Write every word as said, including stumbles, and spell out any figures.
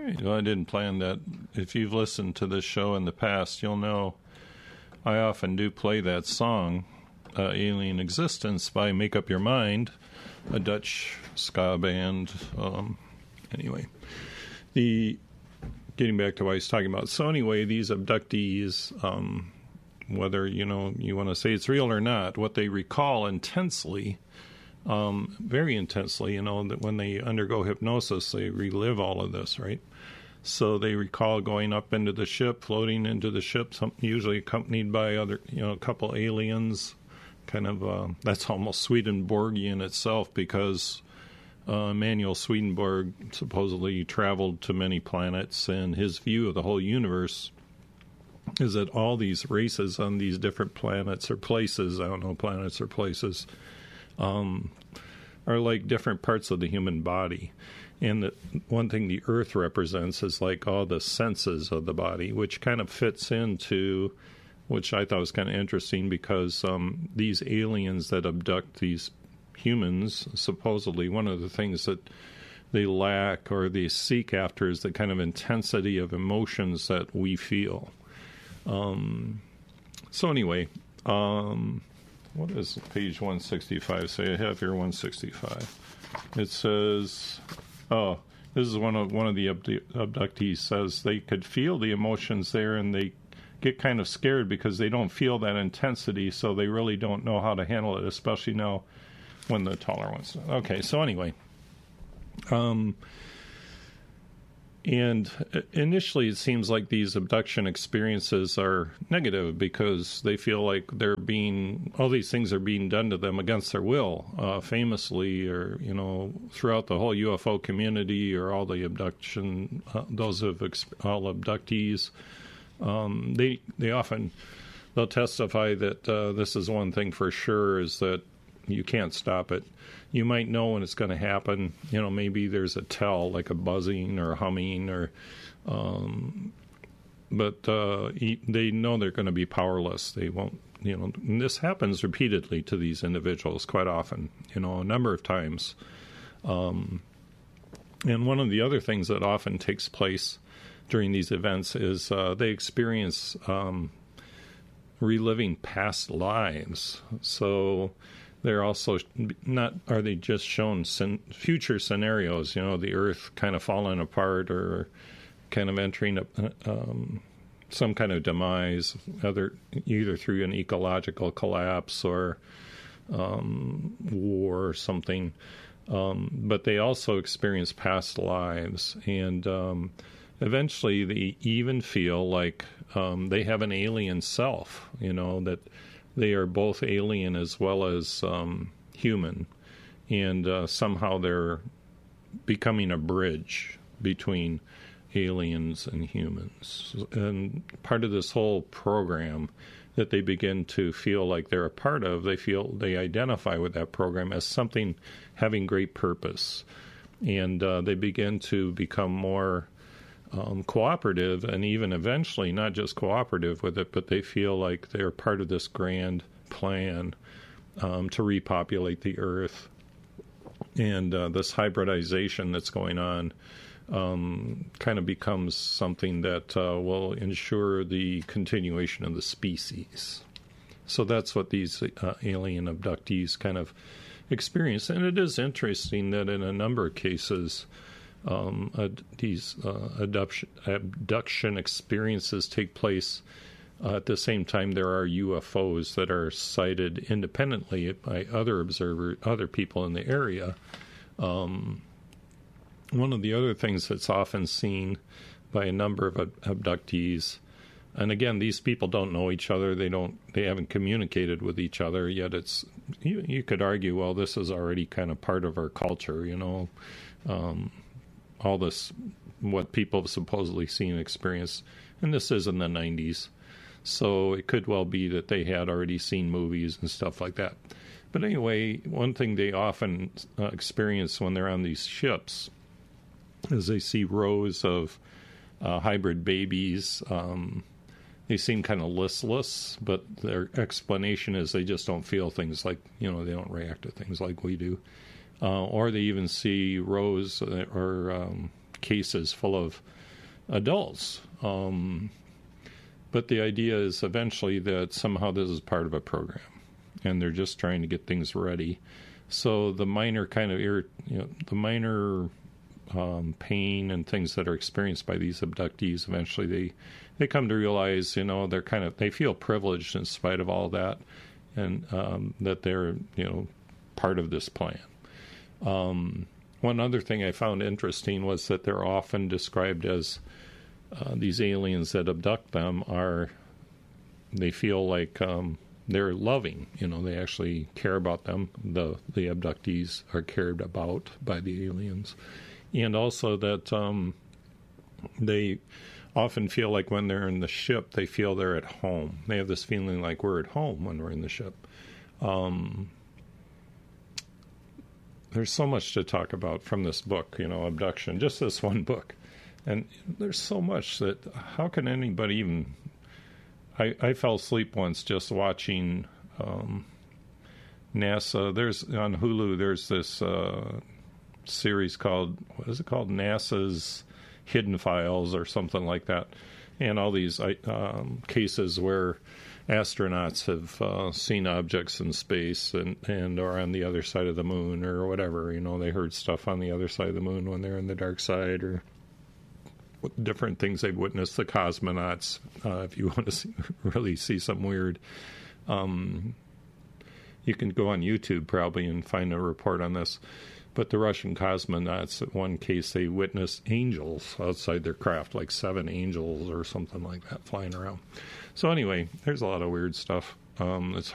right. Well, I didn't plan that. If you've listened to this show in the past, you'll know I often do play that song, uh, Alien Existence by Make Up Your Mind, a Dutch ska band. Um, anyway, the getting back to what I was talking about. So anyway, these abductees, um, whether, you know, you want to say it's real or not, what they recall intensely, um, very intensely, you know, that when they undergo hypnosis, they relive all of this, right? So they recall going up into the ship, floating into the ship, some, usually accompanied by other, you know, a couple aliens. Kind of, uh, that's almost Swedenborgian itself, because uh, Emanuel Swedenborg supposedly traveled to many planets, and his view of the whole universe is that all these races on these different planets or places, I don't know, planets or places, um, are like different parts of the human body. And the one thing the Earth represents is like all the senses of the body, which kind of fits into, which I thought was kind of interesting, because um, these aliens that abduct these humans, supposedly one of the things that they lack or they seek after is the kind of intensity of emotions that we feel. Um, so anyway, um, what does page one sixty-five say? I have here one sixty-five. It says, oh, this is one of one of the abdu- abductees says they could feel the emotions there, and they get kind of scared because they don't feel that intensity, so they really don't know how to handle it, especially now when the taller ones. Okay, so anyway, um, and initially it seems like these abduction experiences are negative because they feel like they're being, all these things are being done to them against their will, uh, famously, or, you know, throughout the whole U F O community, or all the abduction, uh, those of ex- all abductees. Um, they they often, they'll testify that uh, this is one thing for sure, is that you can't stop it. You might know when it's going to happen. You know, maybe there's a tell, like a buzzing or a humming, or, um, but uh, they know they're going to be powerless. They won't, you know, and this happens repeatedly to these individuals quite often, you know, a number of times. Um, and one of the other things that often takes place during these events is uh, they experience um, reliving past lives. So they're also not, are they just shown sen- future scenarios, you know, the Earth kind of falling apart, or kind of entering a, um, some kind of demise, other either through an ecological collapse or um, war or something. Um, but they also experience past lives, and um, eventually they even feel like um, they have an alien self, you know, that they are both alien as well as um, human, and uh, somehow they're becoming a bridge between aliens and humans. And part of this whole program that they begin to feel like they're a part of, they feel they identify with that program as something having great purpose. And uh, they begin to become more um, cooperative, and even eventually not just cooperative with it, but they feel like they're part of this grand plan um, to repopulate the Earth. And uh, this hybridization that's going on um, kind of becomes something that uh, will ensure the continuation of the species. So that's what these uh, alien abductees kind of experience. And it is interesting that in a number of cases, um, ad- these uh, abduction, abduction experiences take place uh, at the same time there are U F Os that are sighted independently by other observers, other people in the area. Um, one of the other things that's often seen by a number of ab- abductees, and again, these people don't know each other, they don't, they haven't communicated with each other, yet it's, you, you could argue, well, this is already kind of part of our culture, you know, um, all this, what people have supposedly seen and experienced, and this is in the nineties, so it could well be that they had already seen movies and stuff like that. But anyway, one thing they often uh, experience when they're on these ships is they see rows of uh, hybrid babies. Um, they seem kind of listless, but their explanation is they just don't feel things like, you know, they don't react to things like we do. Uh, or they even see rows or um, cases full of adults. Um, but the idea is eventually that somehow this is part of a program, and they're just trying to get things ready. So the minor kind of, you know, the minor um, pain and things that are experienced by these abductees, eventually they, they come to realize, you know, they're kind of, they feel privileged in spite of all that, and um, that they're, you know, part of this plan. Um, one other thing I found interesting was that they're often described as uh, these aliens that abduct them are, they feel like um, they're loving, you know, they actually care about them. The, the abductees are cared about by the aliens. And also that um, they often feel like when they're in the ship, they feel they're at home. They have this feeling like we're at home when we're in the ship. Um, there's so much to talk about from this book, you know, abduction, just this one book. And there's so much that, how can anybody even... I, I fell asleep once just watching um, NASA. There's, on Hulu, there's this uh, series called, what is it called? NASA's Hidden Files or something like that. And all these um, cases where astronauts have uh, seen objects in space and, and are on the other side of the moon or whatever. You know, they heard stuff on the other side of the moon when they're in the dark side, or different things they've witnessed. The cosmonauts, uh, if you want to see, really see some weird, um, you can go on YouTube probably and find a report on this. But the Russian cosmonauts, in one case, they witnessed angels outside their craft, like seven angels or something like that flying around. So anyway, there's a lot of weird stuff. Um, it's